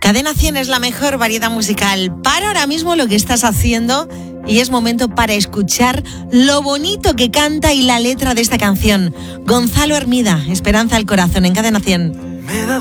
Cadena 100 es la mejor variedad musical. Para ahora mismo lo que estás haciendo y es momento para escuchar lo bonito que canta y la letra de esta canción. Gonzalo Hermida, Esperanza al corazón en Cadena 100.